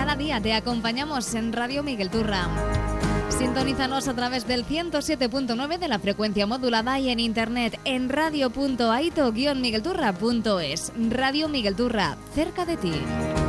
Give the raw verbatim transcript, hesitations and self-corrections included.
Cada día te acompañamos en Radio Miguel Turra. Sintonízanos a través del ciento siete punto nueve de la frecuencia modulada y en internet en radio punto aito guion miguelturra punto es. Radio Miguel Turra, cerca de ti.